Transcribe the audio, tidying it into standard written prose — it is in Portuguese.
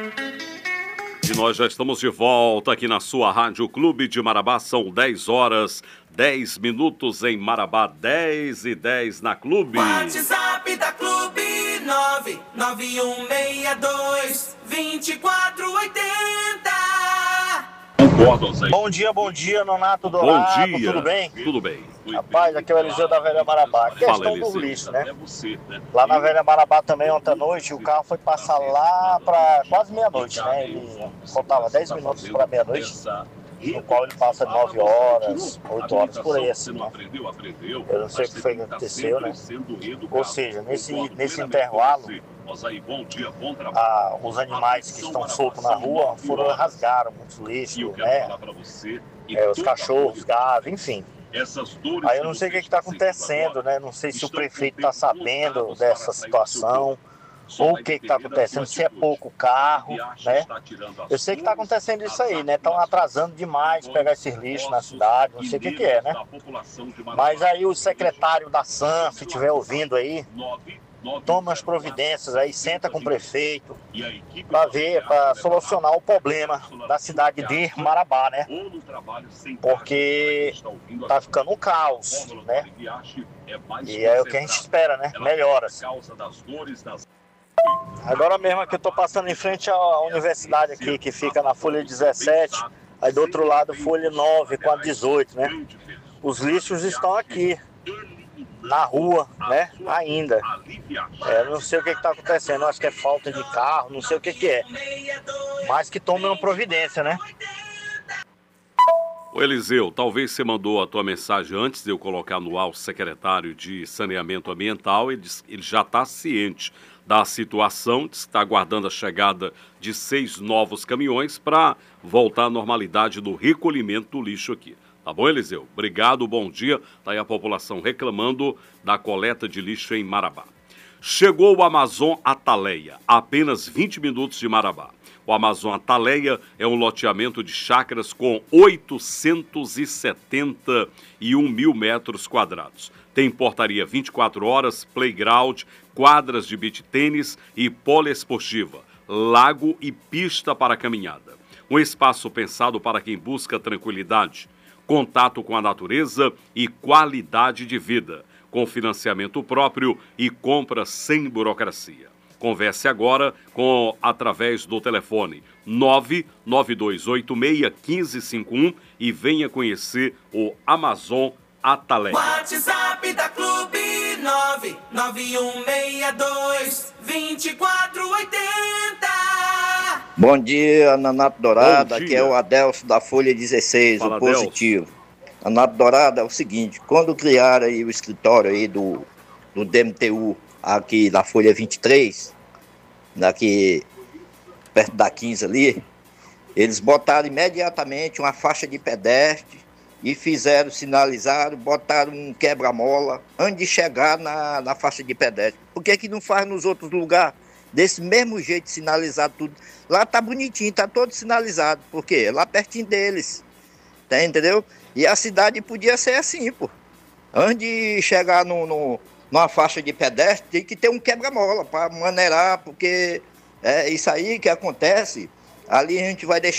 E nós já estamos de volta aqui na sua Rádio Clube de Marabá. São 10 horas, 10 minutos em Marabá, 10h10 na Clube. WhatsApp da Clube 99162-2480. Bom dia, Nonato Dourado. Bom dia. Tudo bem? Tudo bem. Rapaz, aqui é o Eliseu da Velha Marabá. Questão do lixo, né? Lá na Velha Marabá também, ontem à noite, o carro foi passar lá para quase meia-noite, né? Ele faltava 10 minutos para meia-noite, no qual ele passa 9 horas, 8 horas por aí, assim, né? Eu não sei o que foi que aconteceu, né? Ou seja, nesse intervalo, os animais que estão soltos na rua rasgaram muitos lixos, né? Os cachorros, gatos, enfim. Aí eu não sei o que está acontecendo, né? Não sei se o prefeito está sabendo dessa situação, ou o que está acontecendo, se é pouco carro, né? Eu sei que está acontecendo isso aí, né? Estão atrasando demais pegar esses lixos na cidade, não sei o que é, né? Mas aí o secretário da SAM, se estiver ouvindo aí, toma as providências aí, senta com o prefeito para solucionar o problema da cidade de Marabá, né? Porque tá ficando um caos, né? E é o que a gente espera, né? Melhoras. Agora mesmo aqui eu tô passando em frente à universidade aqui, que fica na folha 17, aí do outro lado folha 9 com a 18, né? Os lixos estão aqui na rua, né, ainda. Não sei o que está acontecendo, acho que é falta de carro, não sei o que é. Mas que tomem uma providência, né? Ô Eliseu, talvez você mandou a tua mensagem antes de eu colocar no ar o secretário de Saneamento Ambiental. Ele já está ciente da situação, está aguardando a chegada de 6 novos caminhões para voltar à normalidade do recolhimento do lixo aqui. Tá bom, Eliseu? Obrigado, bom dia. Tá aí a população reclamando da coleta de lixo em Marabá. Chegou o Amazon Ataleia, a apenas 20 minutos de Marabá. O Amazon Ataleia é um loteamento de chácaras com 871 mil metros quadrados. Tem portaria 24 horas, playground, quadras de beach tênis e poliesportiva, lago e pista para caminhada. Um espaço pensado para quem busca tranquilidade, contato com a natureza e qualidade de vida, com financiamento próprio e compra sem burocracia. Converse agora através do telefone 99286-1551 e venha conhecer o Amazon Ataleia. WhatsApp da Clube 99162-2480. Bom dia, Nonato Dourado. Aqui é o Adelso da Folha 16, Fala, o Positivo. Nonato Dourado, é o seguinte, quando criaram aí o escritório aí do DMTU aqui na Folha 23, aqui perto da 15 ali, eles botaram imediatamente uma faixa de pedestre e sinalizaram, botaram um quebra-mola antes de chegar na faixa de pedestre. Por que não faz nos outros lugares? Desse mesmo jeito, sinalizado tudo. Lá tá bonitinho, tá todo sinalizado. Por quê? Lá pertinho deles. Tá, entendeu? E a cidade podia ser assim, pô. Antes de chegar numa faixa de pedestre, tem que ter um quebra-mola para maneirar, porque é isso aí que acontece. Ali a gente vai deixar